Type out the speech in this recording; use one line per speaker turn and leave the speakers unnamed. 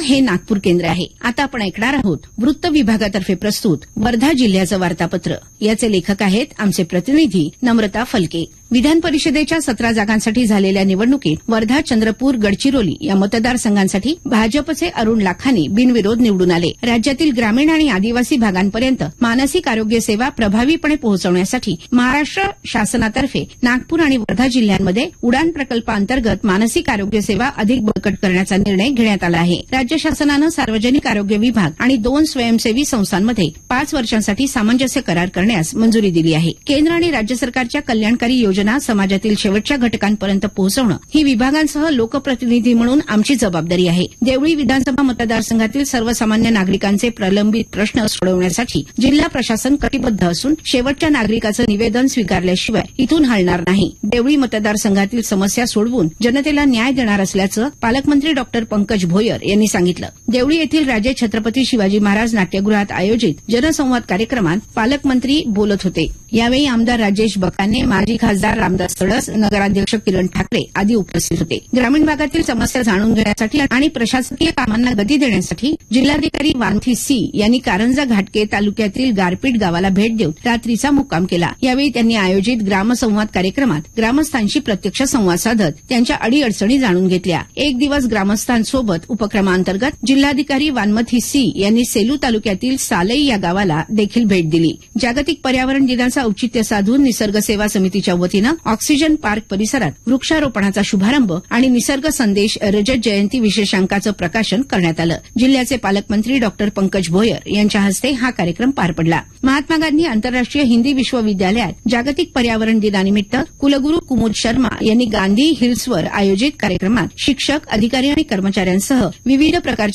हे नागपूर केंद्र आहे. आता आपण ऐकणार आहोत वृत्त विभागातर्फे प्रस्तुत वर्धा जिल्ह्याचं वार्तापत्र. याचे लेखक आहेत आमचे प्रतिनिधी नम्रता फलके. विधान परिषदेच्या 17 जागांसाठी झालेल्या निवडणुकीत वर्धा, चंद्रपूर, गडचिरोली या मतदारसंघांसाठी भाजपचे अरुण लाखानी बिनविरोध निवडून आले. राज्यातील ग्रामीण आणि आदिवासी भागांपर्यंत मानसिक आरोग्य सेवा प्रभावीपणे पोहोचवण्यासाठी महाराष्ट्र शासनातर्फे नागपूर आणि वर्धा जिल्ह्यांमध्ये उडान प्रकल्पाअंतर्गत मानसिक आरोग्य सेवा अधिक बळकट करण्याचा निर्णय घेण्यात आला आहे. राज्य शासनानं सार्वजनिक आरोग्य विभाग आणि 2 स्वयंसेवी संस्थांमध्ये 5 वर्षांसाठी सामंजस्य करार करण्यास मंजुरी दिली आहे. केंद्र आणि राज्य सरकारच्या कल्याणकारी योजना समाजातील शेवटच्या घटकांपर्यंत पोहोचवणं ही विभागांसह लोकप्रतिनिधी म्हणून आमची जबाबदारी आहे. देवळी विधानसभा मतदारसंघातील सर्वसामान्य नागरिकांचे प्रलंबित प्रश्न सोडवण्यासाठी जिल्हा प्रशासन कटिबद्ध असून शेवटच्या नागरिकाचं निवेदन स्वीकारल्याशिवाय इथून हलणार नाही. देवळी मतदारसंघातील समस्या सोडवून जनतेला न्याय देणार असल्याचं पालकमंत्री डॉ. पंकज भोयर यांनी सांगितलं. देवळी येथील राजे छत्रपती शिवाजी महाराज नाट्यगृहात आयोजित जनसंवाद कार्यक्रमात पालकमंत्री बोलत होते. यावेळी आमदार राजेश बकाने, माजी खासदार रामदास तडस, नगराध्यक्ष किरण ठाकरे आदी उपस्थित होते. ग्रामीण भागातील समस्या जाणून घेण्यासाठी आणि प्रशासकीय कामांना गती देण्यासाठी जिल्हाधिकारी वानथी सी यांनी कारंजा घाटके तालुक्यातील गारपीट गावाला भेट देऊन रात्रीचा मुक्काम केला. यावेळी त्यांनी आयोजित ग्रामसंवाद कार्यक्रमात ग्रामस्थांशी प्रत्यक्ष संवाद साधत त्यांच्या अडीअडचणी जाणून घेतल्या. एक दिवस ग्रामस्थांसोबत उपक्रमांतर्गत जिल्हाधिकारी वानथी सी यांनी सेलू तालुक्यातील सालई या गावाला देखील भेट दिली. जागतिक पर्यावरण दिनाचं औचित्य साधून निसर्ग सेवा समितीच्या वतीनं ऑक्सिजन पार्क परिसरात वृक्षारोपणाचा शुभारंभ आणि निसर्ग संदेश रजत जयंती विशेषांकाचं प्रकाशन करण्यात आलं. जिल्ह्याचे पालकमंत्री डॉ. पंकज भोयर यांच्या हस्ते हा कार्यक्रम पार पडला. महात्मा गांधी आंतरराष्ट्रीय हिंदी विश्वविद्यालयात जागतिक पर्यावरण दिनानिमित्त कुलगुरू कुमुद शर्मा यांनी गांधी हिल्सवर आयोजित कार्यक्रमात शिक्षक, अधिकारी आणि कर्मचाऱ्यांसह विविध प्रकारच्या